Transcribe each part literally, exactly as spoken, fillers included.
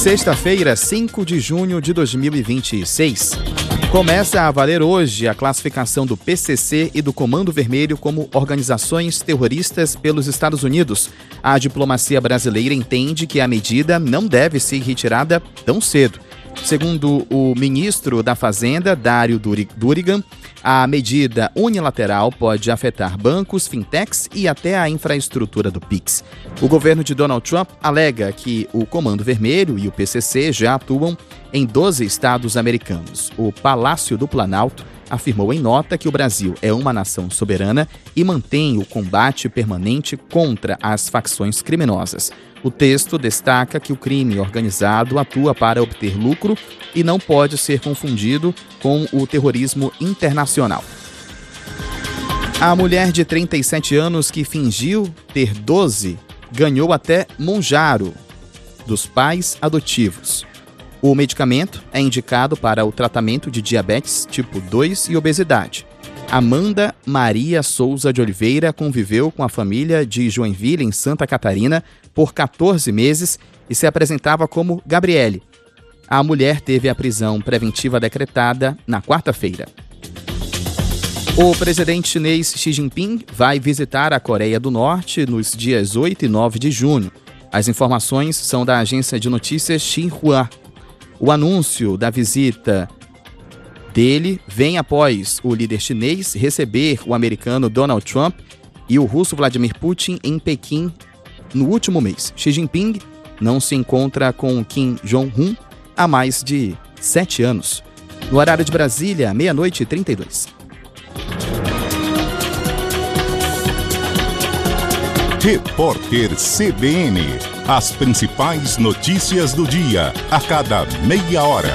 Sexta-feira, cinco de junho de dois mil e vinte e seis. Começa a valer hoje a classificação do P C C e do Comando Vermelho como organizações terroristas pelos Estados Unidos. A diplomacia brasileira entende que a medida não deve ser retirada tão cedo. Segundo o ministro da Fazenda, Dário Durigan, a medida unilateral pode afetar bancos, fintechs e até a infraestrutura do Pix. O governo de Donald Trump alega que o Comando Vermelho e o P C C já atuam em doze estados americanos. O Palácio do Planalto afirmou em nota que o Brasil é uma nação soberana e mantém o combate permanente contra as facções criminosas. O texto destaca que o crime organizado atua para obter lucro e não pode ser confundido com o terrorismo internacional. A mulher de trinta e sete anos que fingiu ter doze ganhou até Monjaro dos pais adotivos. O medicamento é indicado para o tratamento de diabetes tipo dois e obesidade. Amanda Maria Souza de Oliveira conviveu com a família de Joinville, em Santa Catarina, por catorze meses e se apresentava como Gabriele. A mulher teve a prisão preventiva decretada na quarta-feira. O presidente chinês Xi Jinping vai visitar a Coreia do Norte nos dias oito e nove de junho. As informações são da agência de notícias Xinhua. O anúncio da visita dele vem após o líder chinês receber o americano Donald Trump e o russo Vladimir Putin em Pequim no último mês. Xi Jinping não se encontra com Kim Jong-un há mais de sete anos. No horário de Brasília, meia-noite e trinta e dois. Repórter C B N. As principais notícias do dia, a cada meia hora.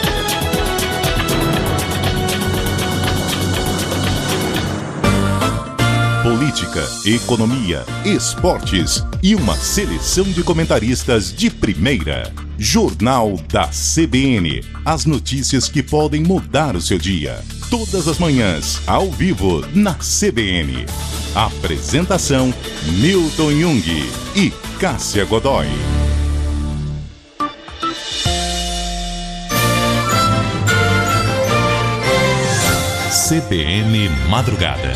Política, economia, esportes e uma seleção de comentaristas de primeira. Jornal da C B N. As notícias que podem mudar o seu dia. Todas as manhãs, ao vivo, na C B N. Apresentação: Milton Jung e Cássia Godoy. C B N Madrugada.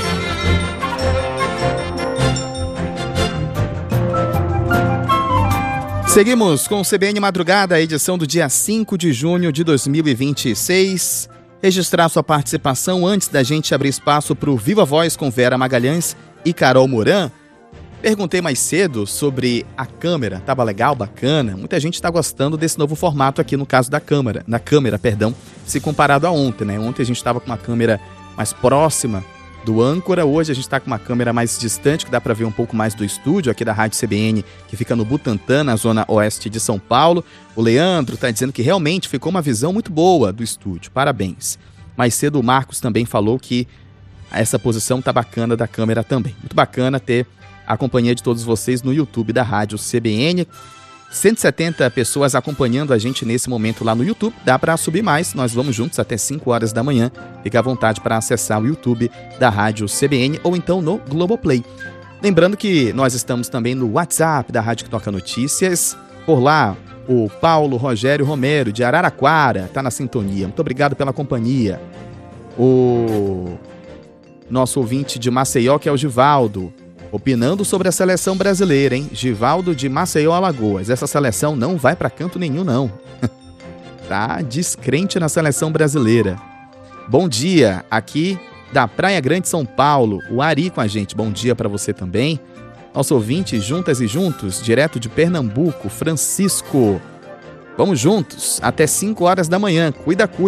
Seguimos com o C B N Madrugada, a edição do dia cinco de junho de dois mil e vinte e seis. Registrar sua participação antes da gente abrir espaço para o Viva Voz com Vera Magalhães e Carol Moran. Perguntei mais cedo sobre a câmera, tava legal, bacana. Muita gente está gostando desse novo formato aqui no caso da câmera, na câmera, perdão, se comparado a ontem, né? Ontem a gente estava com uma câmera mais próxima do âncora, hoje a gente está com uma câmera mais distante, que dá para ver um pouco mais do estúdio aqui da Rádio C B N, que fica no Butantã, na zona oeste de São Paulo. O Leandro está dizendo que realmente ficou uma visão muito boa do estúdio, parabéns. Mais cedo o Marcos também falou que essa posição tá bacana da câmera também. Muito bacana ter a companhia de todos vocês no YouTube da Rádio C B N. cento e setenta pessoas acompanhando a gente nesse momento lá no YouTube. Dá para subir mais, nós vamos juntos até cinco horas da manhã. Fique à vontade para acessar o YouTube da Rádio C B N ou então no Globoplay. Lembrando que nós estamos também no WhatsApp da Rádio que Toca Notícias. Por lá, o Paulo Rogério Romero, de Araraquara, está na sintonia. Muito obrigado pela companhia. O nosso ouvinte de Maceió, que é o Givaldo, opinando sobre a seleção brasileira, hein? Givaldo de Maceió, Alagoas. Essa seleção não vai para canto nenhum, não. Tá descrente na seleção brasileira. Bom dia, aqui da Praia Grande, São Paulo. O Ari com a gente. Bom dia para você também. Nosso ouvinte, juntas e juntos, direto de Pernambuco, Francisco. Vamos juntos, até cinco horas da manhã. Cuida, cuida.